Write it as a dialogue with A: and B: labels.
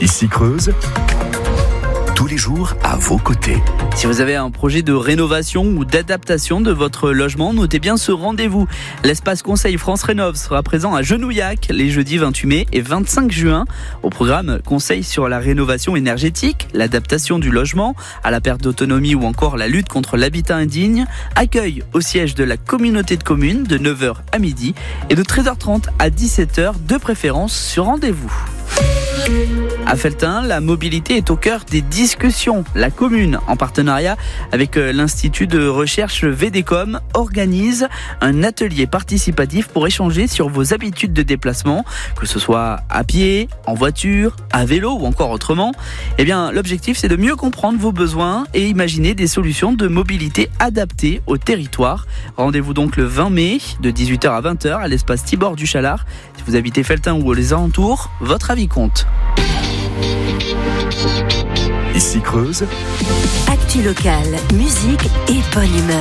A: Ici Creuse, tous les jours à vos côtés.
B: Si vous avez un projet de rénovation ou d'adaptation de votre logement, notez bien ce rendez-vous. L'espace Conseil France Rénov sera présent à Genouillac les jeudis 28 mai et 25 juin. Au programme, conseils sur la rénovation énergétique, l'adaptation du logement, à la perte d'autonomie ou encore la lutte contre l'habitat indigne. Accueil au siège de la communauté de communes de 9h à midi et de 13h30 à 17h, de préférence sur rendez-vous. À Felletin, la mobilité est au cœur des discussions. La commune, en partenariat avec l'Institut de recherche VDECOM, organise un atelier participatif pour échanger sur vos habitudes de déplacement, que ce soit à pied, en voiture, à vélo ou encore autrement. L'objectif, c'est de mieux comprendre vos besoins et imaginer des solutions de mobilité adaptées au territoire. Rendez-vous donc le 20 mai de 18h à 20h à l'espace Tibor du Chalard. Si vous habitez Felletin ou les alentours, votre avis compte.
A: Ici Creuse,
C: Actu locale, musique et bonne humeur.